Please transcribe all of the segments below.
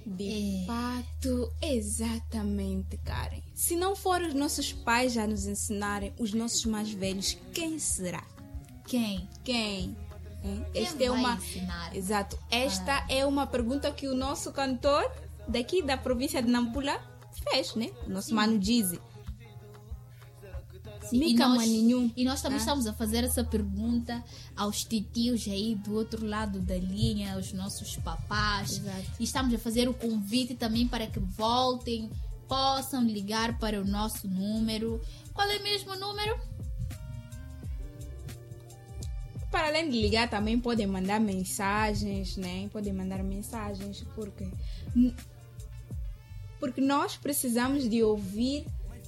De fato, exatamente, Karen. Se não for os nossos pais a nos ensinarem, os nossos mais velhos, quem será? Quem? Esta é uma ensinar? Exato. Esta é uma pergunta que o nosso cantor daqui da província de Nampula fez, né? O nosso mano Dizzy. E nós também estamos a fazer essa pergunta aos titios aí do outro lado da linha, aos nossos papás. Exato. E estamos a fazer o convite também para que voltem, possam ligar para o nosso número. Qual é mesmo o número? Para além de ligar, também podem mandar mensagens, né? Podem mandar mensagens porque nós precisamos de ouvir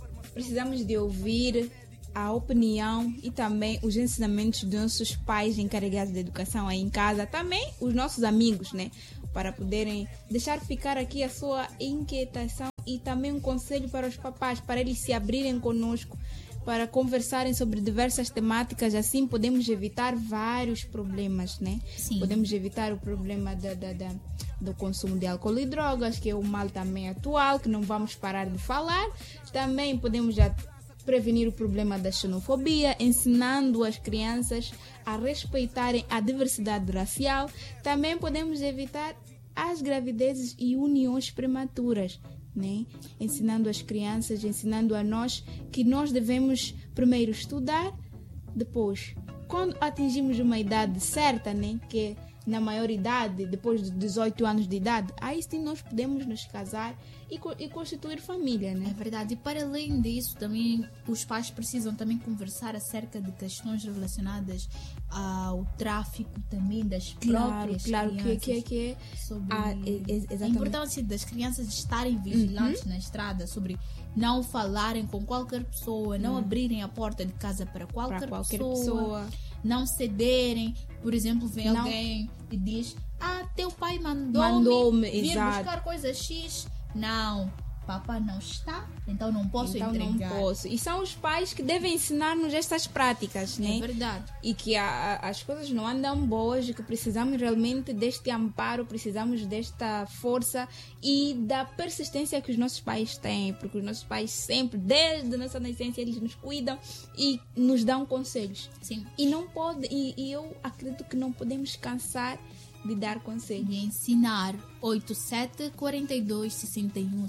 a opinião e também os ensinamentos dos nossos pais encarregados de educação aí em casa, também os nossos amigos, né? Para poderem deixar ficar aqui a sua inquietação e também um conselho para os papais, para eles se abrirem conosco, para conversarem sobre diversas temáticas, assim podemos evitar vários problemas, né? Sim. Podemos evitar o problema do consumo de álcool e drogas, que é um mal também atual, que não vamos parar de falar. Também podemos já prevenir o problema da xenofobia, ensinando as crianças a respeitarem a diversidade racial. Também podemos evitar as gravidezes e uniões prematuras, né? Ensinando as crianças, ensinando a nós que nós devemos primeiro estudar, depois, quando atingimos uma idade certa, né? Que na maioridade, depois de 18 anos de idade, aí sim nós podemos nos casar e constituir família, né? É verdade. E para além disso, também os pais precisam também conversar acerca de questões relacionadas ao tráfico também das próprias crianças. Que é sobre exatamente. a importância das crianças estarem vigilantes na estrada, sobre não falarem com qualquer pessoa, não abrirem a porta de casa para qualquer pessoa, não cederem. Por exemplo, vem alguém e diz: teu pai mandou-me vir buscar coisa X. Não, papai não está, então não posso entregar. Não posso. E são os pais que devem ensinar-nos estas práticas, né? É verdade. E que as coisas não andam boas, e que precisamos realmente deste amparo, precisamos desta força e da persistência que os nossos pais têm, porque os nossos pais sempre, desde a nossa nascença, eles nos cuidam e nos dão conselhos. Sim. E não pode, e eu acredito que não podemos cansar de dar conselhos. E ensinar. 87 42 61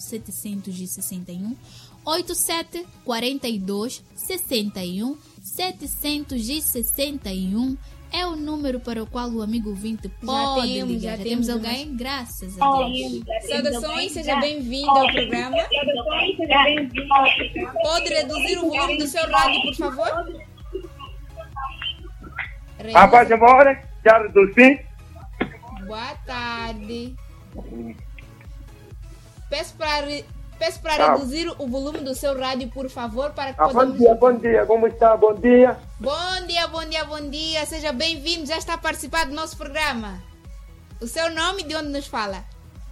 761 87 42 61 761 é o número para o qual o amigo ouvinte pode ligar. Já temos alguém? Graças a Deus. Saudações, seja bem-vindo ao programa. Pode reduzir o volume do seu rádio, por favor? Paz de amor, já reduzi. Boa tarde. Peço para reduzir o volume do seu rádio, por favor, para que possamos... Bom dia, como está? Bom dia. Bom dia. Seja bem-vindo, já está a participar do nosso programa. O seu nome, de onde nos fala?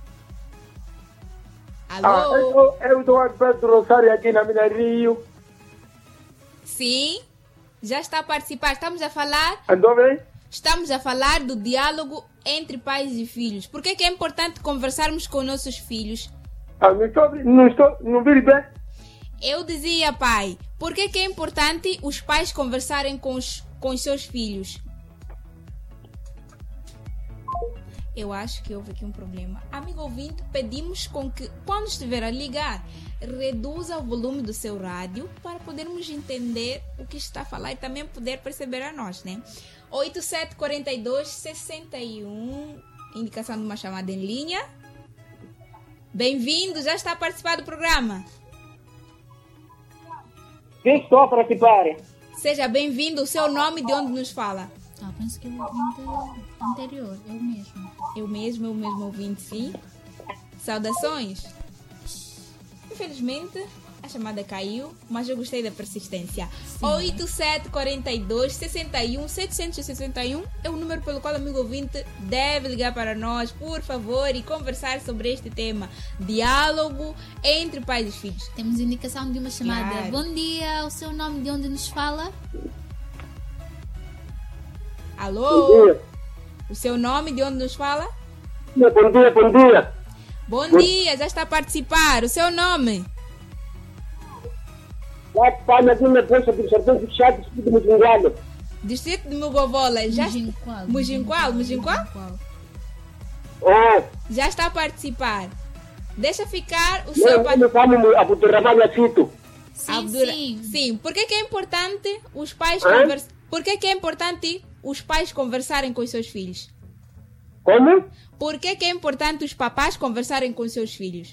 Alô? Eu sou Pedro Rosário, aqui na Mina Rio. Sim, já está a participar. Estamos a falar... Andou bem? Estamos a falar do diálogo entre pais e filhos. Por que é importante conversarmos com nossos filhos? Não vi bem. Eu dizia, pai, por que é importante os pais conversarem com os seus filhos? Eu acho que houve aqui um problema. Amigo ouvinte, pedimos com que, quando estiver a ligar, reduza o volume do seu rádio para podermos entender o que está a falar e também poder perceber a nós, né? 8742-61, indicação de uma chamada em linha. Bem-vindo, já está a participar do programa. Quem estou a participar? Seja bem-vindo, o seu nome, de onde nos fala? Penso que é o anterior, eu mesmo ouvinte, sim. Saudações. Infelizmente, a chamada caiu, mas eu gostei da persistência. 8742-61-761 é o número pelo qual o amigo ouvinte deve ligar para nós, por favor, e conversar sobre este tema. Diálogo entre pais e filhos. Temos indicação de uma chamada. Claro. Bom dia, o seu nome, de onde nos fala? Alô? O seu nome, de onde nos fala? Bom dia. Bom dia, já está a participar. O seu nome? Lá que fala aqui na Bolsa do Sertão do Chato, Distrito de Mujinguala. Distrito de Mugovola. Já... Mujingual. Já está a participar. Deixa ficar o seu... Eu chamo Abdurrahman Lacito. Sim. Por que é importante os pais Por que é importante os pais conversarem com os seus filhos? Como? Por que é importante os papás conversarem com os seus filhos?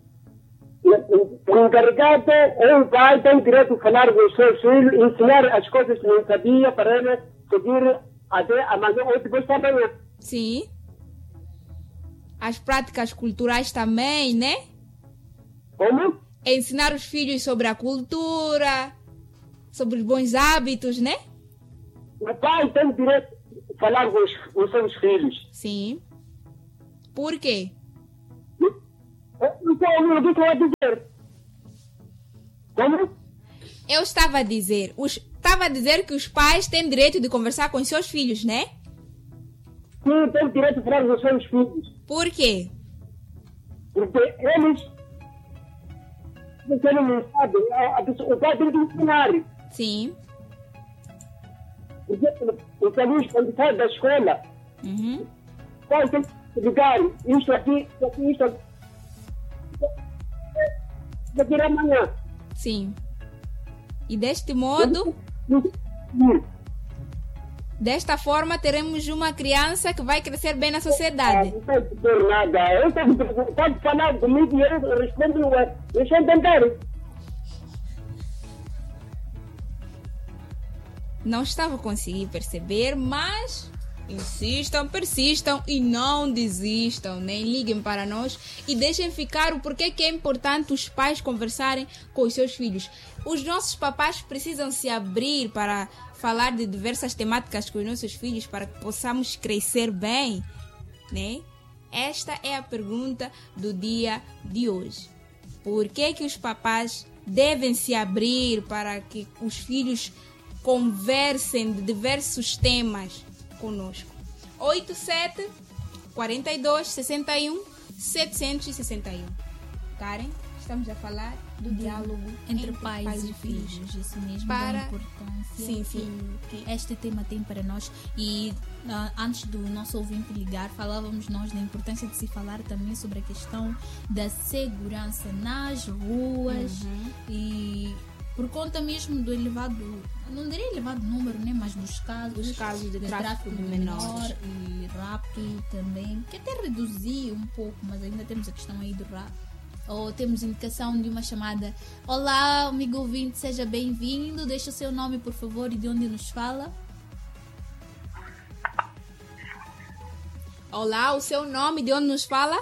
O encarregado ou o pai tem direito de falar com os seus filhos, ensinar as coisas que não sabia para ele seguir até amanhã ou depois da manhã. Sim. As práticas culturais também, né? Como? Ensinar os filhos sobre a cultura, sobre os bons hábitos, né? O pai tem direito de falar com os seus filhos. Sim. Por quê? Então, o que eu vou dizer? Como? Eu estava a dizer que os pais têm direito de conversar com os seus filhos, né? Sim, tem direito de falar com os seus filhos. Por quê? Porque eles não sabem, o pai tem que ensinar. Sim. Porque os alunos, quando saem da escola, Uhum. o pai tem que ligar isto aqui, isto aqui. Daqui amanhã. Sim. E deste modo, desta forma, teremos uma criança que vai crescer bem na sociedade. Não pode dizer nada. Eu pode falar comigo e eu respondo, deixa eu entender. Não estava a conseguir perceber, mas insistam, persistam e não desistam, nem liguem para nós e deixem ficar o porquê que é importante os pais conversarem com os seus filhos. Os nossos papás precisam se abrir para falar de diversas temáticas com os nossos filhos para que possamos crescer bem, né? Esta é a pergunta do dia de hoje. Por que os papás devem se abrir para que os filhos conversem de diversos temas conosco? 87 42 61 761. Karen, estamos a falar do diálogo entre pais e filhos. Isso mesmo, para da importância que este tema tem para nós. E antes do nosso ouvinte ligar, falávamos nós da importância de se falar também sobre a questão da segurança nas ruas. E por conta mesmo do elevado, não diria elevado número, né, mas dos casos de tráfico de menor e rapto também, que até reduziu um pouco, mas ainda temos a questão aí do rapto. Ou temos indicação de uma chamada. Olá, amigo ouvinte, seja bem-vindo. Deixa o seu nome, por favor, e de onde nos fala. Olá, o seu nome, de onde nos fala?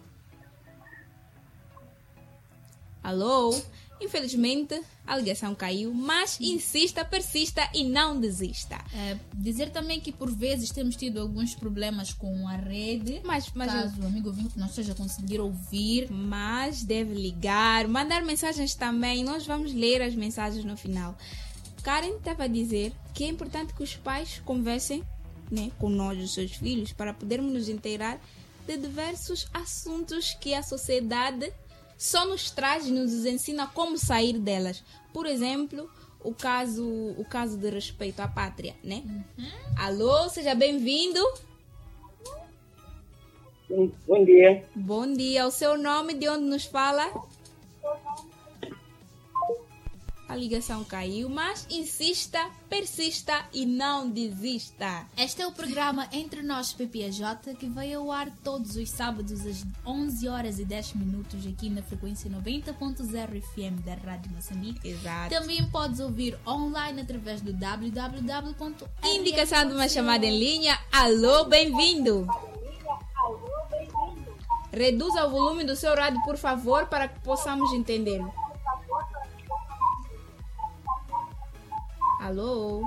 Alô? Infelizmente, a ligação caiu, mas insista, persista e não desista. Dizer também que por vezes temos tido alguns problemas com a rede, mas caso o amigo ouvinte não esteja a conseguir ouvir, mas deve ligar, mandar mensagens também, nós vamos ler as mensagens no final. Karen estava a dizer que é importante que os pais conversem, né, com nós, os seus filhos, para podermos nos inteirar de diversos assuntos que a sociedade só nos traz e nos ensina como sair delas. Por exemplo, o caso de respeito à pátria, né? Alô, seja bem-vindo. Bom dia. Bom dia. O seu nome, de onde nos fala? A ligação caiu, mas insista, persista e não desista. Este é o programa Entre Nós PPJ, que vai ao ar todos os sábados às 11 horas e 10 minutos aqui na frequência 90.0 FM da Rádio Moçambique. Exato. Também podes ouvir online através do www. Indicação de uma chamada em linha. Alô, bem-vindo. Reduza o volume do seu rádio, por favor, para que possamos entender. Alô?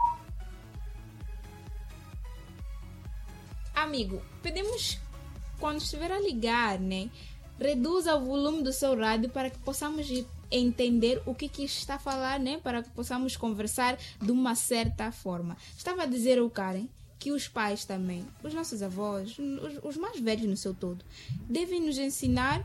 Amigo, pedimos, quando estiver a ligar, né? Reduza o volume do seu rádio para que possamos entender o que está a falar, né? Para que possamos conversar de uma certa forma. Estava a dizer o Karen que os pais também, os nossos avós, os mais velhos no seu todo, devem nos ensinar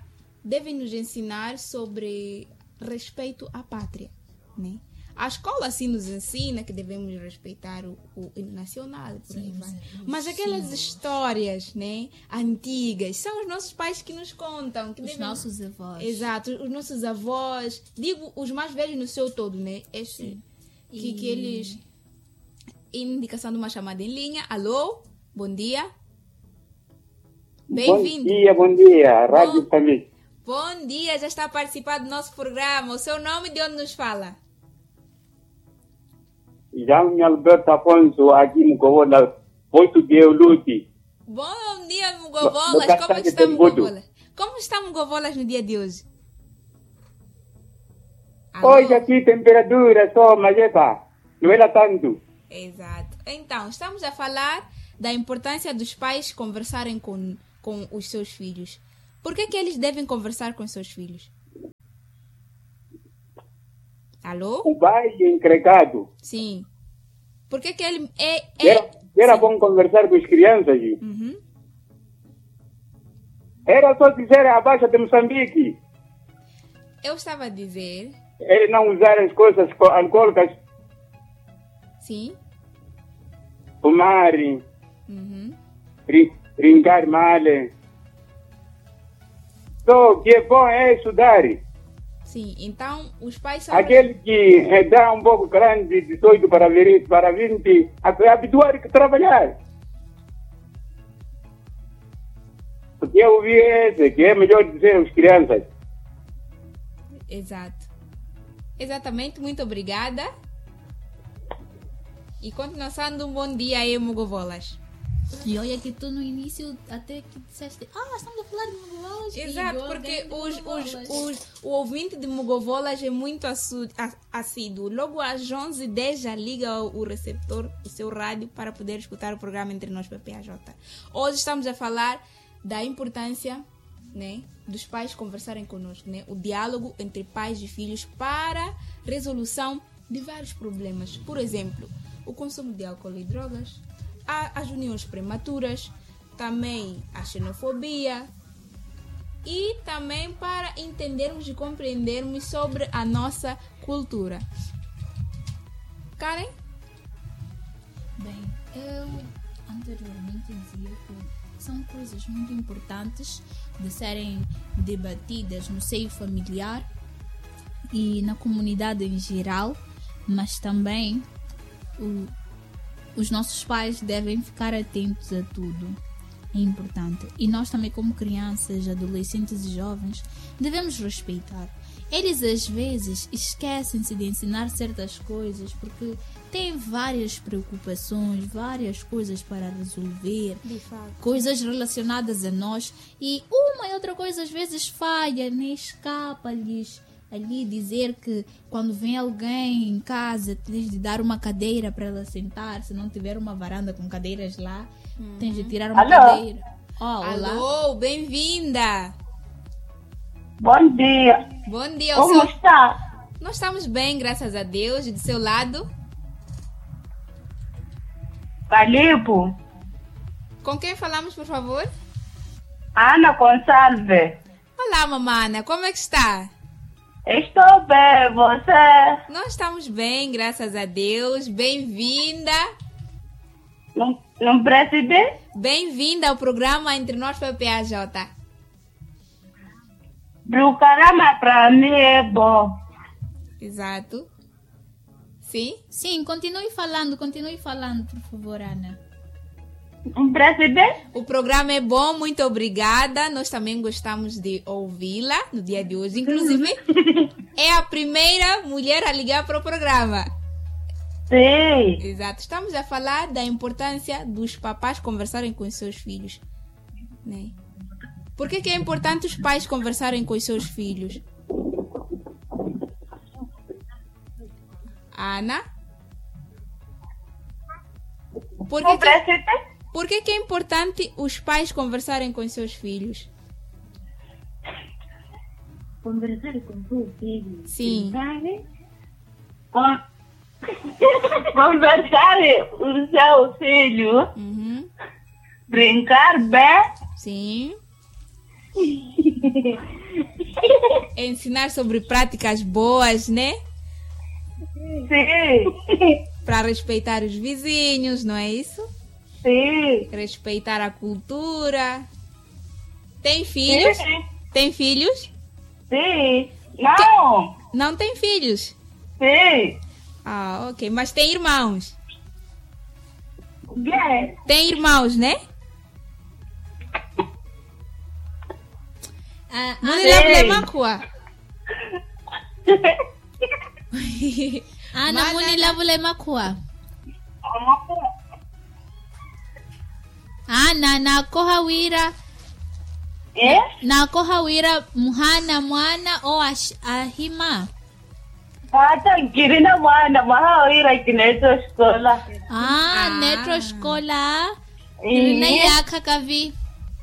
sobre respeito à pátria, né? A escola assim nos ensina que devemos respeitar o hino nacional, por aí vai. Mas aquelas histórias, né, antigas, são os nossos pais que nos contam. Que os nossos avós. Exato, os nossos avós. Digo, os mais velhos no seu todo, né? Que eles... Indicação de uma chamada em linha. Alô? Bom dia. Bem-vindo. Bom dia. Rádio também. Bom dia, já está a participar do nosso programa. O seu nome e de onde nos fala? Jaime Alberto Afonso, aqui no Mugovolas, 8 de Lute. Bom dia, Mugovolas. Como está Mugovolas? Como está Mugovolas no dia de hoje? Alô? Hoje aqui temperatura só, mas não era tanto. Exato. Então, estamos a falar da importância dos pais conversarem com os seus filhos. Por que eles devem conversar com os seus filhos? Alô? O pai encarregado. Sim. Por que ele Era bom conversar com as crianças. Uhum. Era só dizer a Baixa de Moçambique. Eu estava a dizer... Ele não usar as coisas alcoólicas. Sim. Fumar. Uhum. Brincar mal. Só o que é bom é estudar. Sim, então os pais são... Aquele que dá um pouco grande, 18 para 20, habituar a trabalhar. Porque eu ouvi esse, que é melhor dizer às crianças. Exato. Exatamente, muito obrigada. E continuando, um bom dia aí, Mugovolas. E olha que tu no início até que disseste, estamos a falar de Mugovolas. Exato, porque o ouvinte de Mugovolas é muito assíduo. Logo às 11h10 já liga o receptor, o seu rádio, para poder escutar o programa Entre Nós PPAJ. Hoje estamos a falar da importância, né, dos pais conversarem conosco, né, o diálogo entre pais e filhos para resolução de vários problemas. Por exemplo, o consumo de álcool e drogas, as uniões prematuras, também a xenofobia e também para entendermos e compreendermos sobre a nossa cultura. Karen? Bem, eu anteriormente dizia que são coisas muito importantes de serem debatidas no seio familiar e na comunidade em geral, mas também os nossos pais devem ficar atentos a tudo. É importante. E nós também, como crianças, adolescentes e jovens, devemos respeitar. Eles às vezes esquecem-se de ensinar certas coisas porque têm várias preocupações, várias coisas para resolver, coisas relacionadas a nós, e uma e outra coisa às vezes falha, nem escapa-lhes ali dizer que quando vem alguém em casa tens de dar uma cadeira para ela sentar. Se não tiver uma varanda com cadeiras lá, tens de tirar uma cadeira. Olá. Alô, bem-vinda. Bom dia. Bom dia. Como está? Nós estamos bem, graças a Deus. E do seu lado? Calipo. Com quem falamos, por favor? Ana Gonçalves. Olá, mamana. Como é que está? Estou bem, você? Nós estamos bem, graças a Deus. Bem-vinda. Não percebi? Bem-vinda ao programa Entre Nós PPAJ. O programa para mim é bom. Exato. Sim? Sim, continue falando, por favor, Ana. Não percebi? O programa é bom, muito obrigada. Nós também gostamos de ouvi-la no dia de hoje. Inclusive, é a primeira mulher a ligar para o programa. Sim. Exato. Estamos a falar da importância dos papais conversarem com os seus filhos, né? Por que é importante os pais conversarem com os seus filhos? Ana? Por que é importante os pais conversarem com os seus filhos? Conversar com seu filho. Sim. Vamos deixar o seu filho brincar bem. Sim. Ensinar sobre práticas boas, né? Sim. Para respeitar os vizinhos, não é isso? Sim. Respeitar a cultura. Tem filhos? Sim. Tem filhos? Sim. Não. Não tem filhos? Sim. Ah, ok. Mas tem irmãos? Quê? Tem irmãos, né? Ana muni labule makua. Ana na kohawira. Na kohawira muhana mwana o ahima. Hata kirina mwana mahawira kineto escola. Netro escola. Kirina yaka kavi.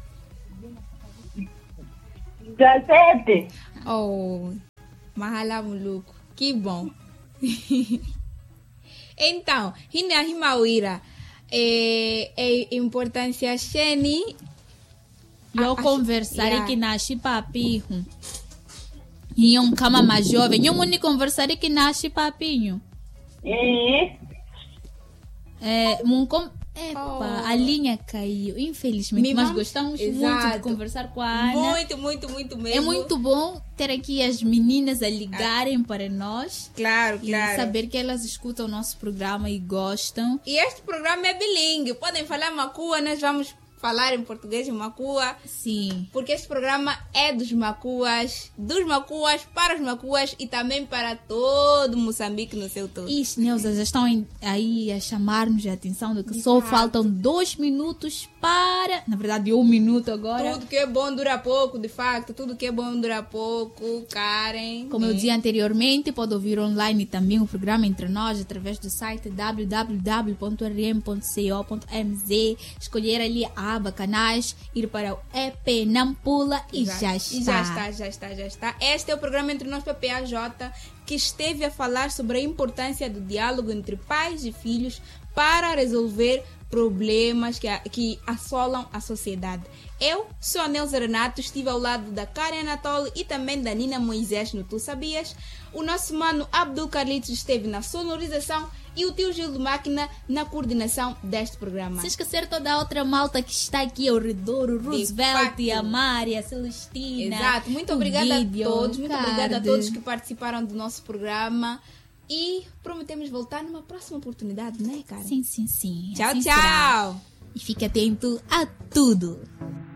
Gazete. Oh, mahala muluco. Que bom. Então, hina himawira importância sheni eu conversar aqui na chipapinho e kama mais jovem eu muni conversar aqui na chipapinho a linha caiu, infelizmente, mas gostamos muito de conversar com a Ana. Muito mesmo. É muito bom ter aqui as meninas a ligarem para nós. Claro. E saber que elas escutam o nosso programa e gostam. E este programa é bilingue. Podem falar macua, nós vamos falar em português em macua. Sim. Porque este programa é dos macuas para os macuas e também para todo Moçambique no seu todo. E Neuza, já estão aí a chamar-nos a atenção de que só faltam 2 minutos para... Na verdade, 1 minuto agora. Tudo que é bom dura pouco, de facto. Tudo que é bom dura pouco, Karen. Como eu dizia anteriormente, pode ouvir online também o programa Entre Nós através do site www.rm.co.mz, escolher ali a aba canais, ir para o EP Nampula e já está. Já está. Este é o programa Entre Nós PPAJ, que esteve a falar sobre a importância do diálogo entre pais e filhos para resolver problemas que assolam a sociedade. Eu sou a Neuza Renato, estive ao lado da Karen Anatole e também da Nina Moisés no Tu Sabias. O nosso mano Abdul Carlitos esteve na sonorização e o tio Gil de Máquina na coordenação deste programa. Sem esquecer toda a outra malta que está aqui ao redor, o Roosevelt, a Mari, a Celestina. Exato, muito obrigada a todos, muito obrigada a todos que participaram do nosso programa. E prometemos voltar numa próxima oportunidade, né, cara? Sim. Tchau, assim tchau! E fique atento a tudo.